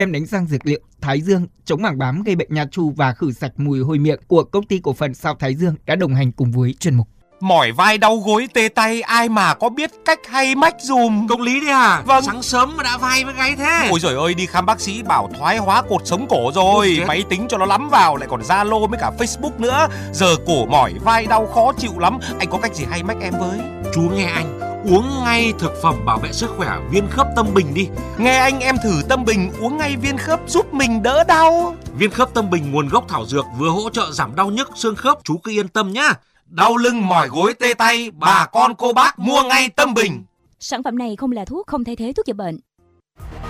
Kem đánh răng dược liệu Thái Dương chống mảng bám gây bệnh nha chu và khử sạch mùi hôi miệng của công ty cổ phần Sao Thái Dương đã đồng hành cùng với chuyên mục. Mỏi vai đau gối tê tay, ai mà có biết cách hay mách dùm. Công lý đấy à? Vâng. Sáng sớm mà đã vai với gáy thế. Ôi giời ơi, đi khám bác sĩ bảo thoái hóa cột sống cổ rồi. Máy tính cho nó lắm vào, lại còn Zalo với cả Facebook nữa. Giờ cổ mỏi vai đau khó chịu lắm. Anh có cách gì hay mách em với? Chú nghe anh, uống ngay thực phẩm bảo vệ sức khỏe Viên Khớp Tâm Bình đi. Nghe anh, em thử Tâm Bình uống ngay viên khớp giúp mình đỡ đau. Viên Khớp Tâm Bình nguồn gốc thảo dược, vừa hỗ trợ giảm đau nhức xương khớp, chú cứ yên tâm nhá. Đau lưng mỏi gối tê tay, bà con cô bác mua ngay Tâm Bình. Sản phẩm này không là thuốc, không thay thế thuốc chữa bệnh.